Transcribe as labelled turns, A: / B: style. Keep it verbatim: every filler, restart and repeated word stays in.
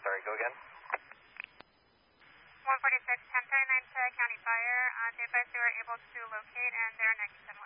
A: sorry, go again.
B: one forty-six, ten thirty-nine to County Fire. Uh, they advised they were able to locate and they're next to